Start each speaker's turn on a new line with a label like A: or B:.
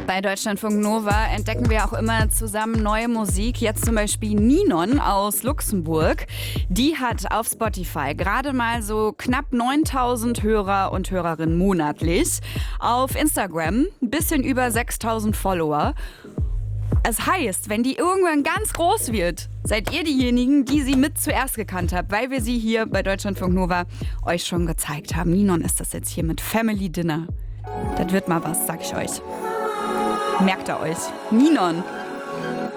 A: Bei Deutschlandfunk Nova entdecken wir auch immer zusammen neue Musik. Jetzt zum Beispiel Ninon aus Luxemburg. Die hat auf Spotify gerade mal so knapp 9000 Hörer und Hörerinnen monatlich. Auf Instagram ein bisschen über 6000 Follower. Es heißt, wenn die irgendwann ganz groß wird, seid ihr diejenigen, die sie mit zuerst gekannt habt, weil wir sie hier bei Deutschlandfunk Nova euch schon gezeigt haben. Ninon ist das jetzt hier mit Family Dinner. Das wird mal was, sag ich euch. Merkt ihr euch. Ninon.